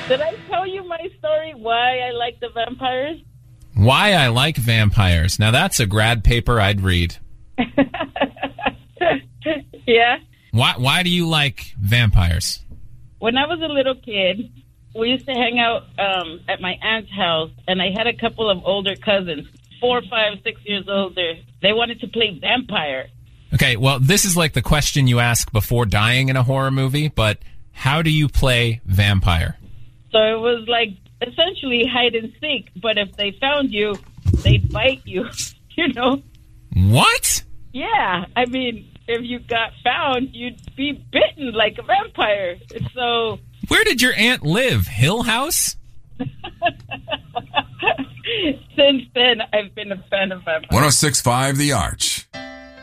Did I tell you my story, why I like the vampires? Why I like vampires. Now, that's a grad paper I'd read. Yeah? Why do you like vampires? When I was a little kid, we used to hang out at my aunt's house, and I had a couple of older cousins, 4, 5, 6 years older. They wanted to play vampire. Okay, well, this is like the question you ask before dying in a horror movie, but how do you play vampire? So it was like essentially hide and seek, but if they found you, they'd bite you, you know? What? Yeah, I mean, if you got found, you'd be bitten like a vampire. So... Where did your aunt live? Hill House? Since then, I've been a fan of vampires. 106.5 The Arch.